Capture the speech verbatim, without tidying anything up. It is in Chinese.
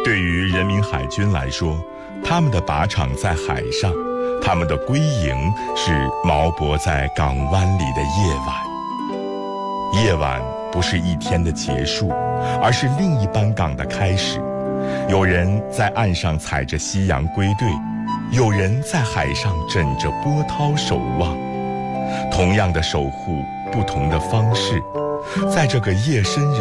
对于人民海军来说，他们的靶场在海上，他们的归营是锚泊在港湾里的夜晚。夜晚不是一天的结束，而是另一班港的开始。有人在岸上踩着夕阳归队，有人在海上枕着波涛守望。同样的守护，不同的方式，在这个夜深人